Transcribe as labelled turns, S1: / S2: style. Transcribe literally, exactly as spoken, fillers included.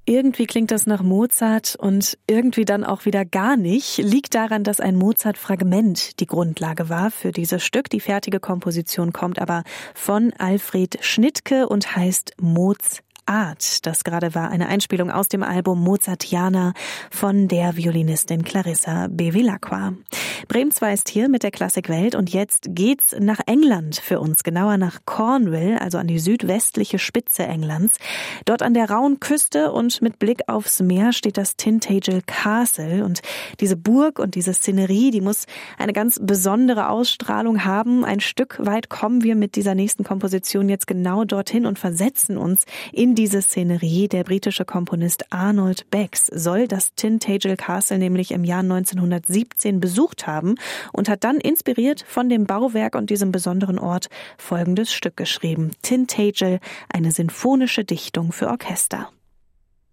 S1: Irgendwie klingt das nach Mozart und irgendwie dann auch wieder gar nicht. Liegt daran, dass ein Mozart-Fragment die Grundlage war für dieses Stück. Die fertige Komposition kommt aber von Alfred Schnittke und heißt Mozart. Das gerade war eine Einspielung aus dem Album Mozartiana von der Violinistin Clarissa Bevilacqua. Bremen zwei ist hier mit der Klassikwelt und jetzt geht's nach England für uns, genauer nach Cornwall, also an die südwestliche Spitze Englands. Dort an der rauen Küste und mit Blick aufs Meer steht das Tintagel Castle und diese Burg und diese Szenerie, die muss eine ganz besondere Ausstrahlung haben. Ein Stück weit kommen wir mit dieser nächsten Komposition jetzt genau dorthin und versetzen uns in diese Szenerie. Der britische Komponist Arnold Becks soll das Tintagel Castle nämlich im Jahr neunzehnhundertsiebzehn besucht haben und hat dann inspiriert von dem Bauwerk und diesem besonderen Ort folgendes Stück geschrieben. Tintagel, eine sinfonische Dichtung für Orchester.